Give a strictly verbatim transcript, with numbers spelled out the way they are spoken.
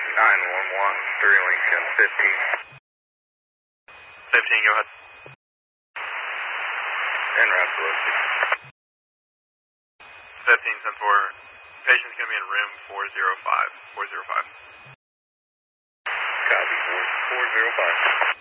nine one one, three Lincoln, fifteen. fifteen, go ahead. En route ballistic. fifteen, ten four. Patient's going to be in room four zero five. four zero five. Copy, four zero five.